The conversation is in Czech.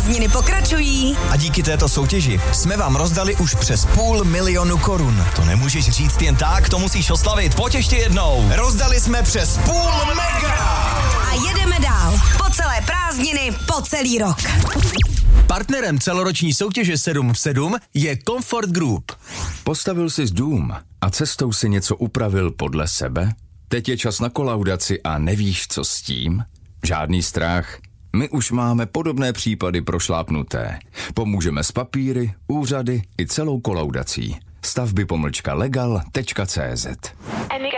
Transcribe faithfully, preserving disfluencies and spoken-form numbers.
Prázdniny pokračují. A díky této soutěži jsme vám rozdali už přes půl milionu korun. To nemůžeš říct jen tak, to musíš oslavit. Pojď ještě jednou. Rozdali jsme přes půl mega. A jedeme dál. Po celé prázdniny, po celý rok. Partnerem celoroční soutěže sedm v sedm je Comfort Group. Postavil jsi dům a cestou si něco upravil podle sebe? Teď je čas na kolaudaci a nevíš, co s tím? Žádný strach. My už máme podobné případy prošlápnuté. Pomůžeme s papíry, úřady i celou kolaudací. Stavby pomlčka legal tečka cé zet.